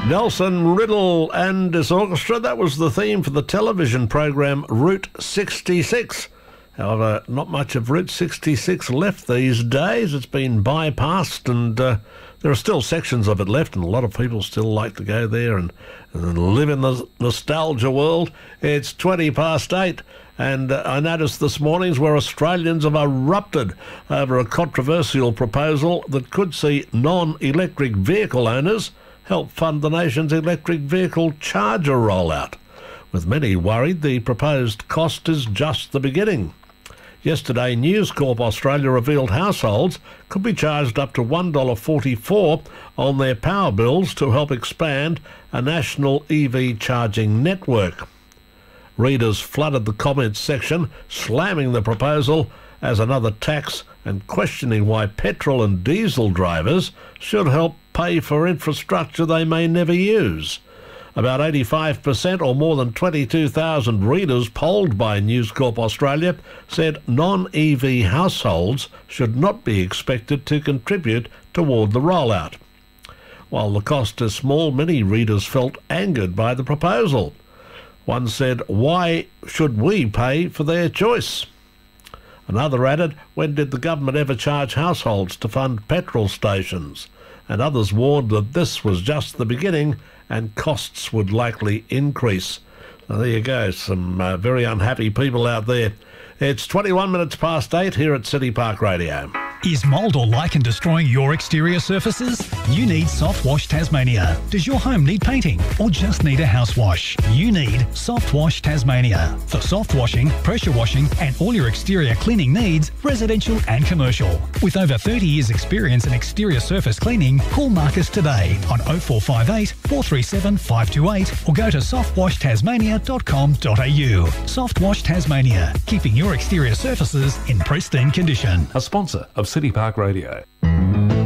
Nelson Riddle and his orchestra. That was the theme for the television program Route 66. However, not much of Route 66 left these days. It's been bypassed, and there are still sections of it left, and a lot of people still like to go there and live in the nostalgia world. It's 8:20, and I noticed this morning's where Australians have erupted over a controversial proposal that could see non-electric vehicle owners help fund the nation's electric vehicle charger rollout, with many worried the proposed cost is just the beginning. Yesterday, News Corp Australia revealed households could be charged up to $1.44 on their power bills to help expand a national EV charging network. Readers flooded the comments section, slamming the proposal as another tax and questioning why petrol and diesel drivers should help pay for infrastructure they may never use. About 85%, or more than 22,000 readers polled by News Corp Australia, said non-EV households should not be expected to contribute toward the rollout. While the cost is small, many readers felt angered by the proposal. One said, "Why should we pay for their choice?" Another added, "When did the government ever charge households to fund petrol stations?" And others warned that this was just the beginning and costs would likely increase. So there you go, some very unhappy people out there. It's 8:21 here at City Park Radio. Is mould or lichen destroying your exterior surfaces? You need Soft Wash Tasmania. Does your home need painting or just need a house wash? You need Soft Wash Tasmania. For soft washing, pressure washing and all your exterior cleaning needs, residential and commercial. With over 30 years experience in exterior surface cleaning, call Marcus today on 0458 437 528 or go to softwashtasmania.com.au. Soft Wash Tasmania, keeping your exterior surfaces in pristine condition. A sponsor of City Park Radio.